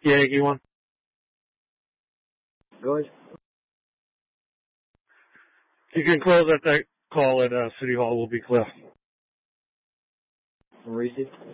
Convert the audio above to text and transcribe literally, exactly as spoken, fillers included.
Yankee one. Go ahead. You can close at that call at uh, City Hall. Will be clear. Receive.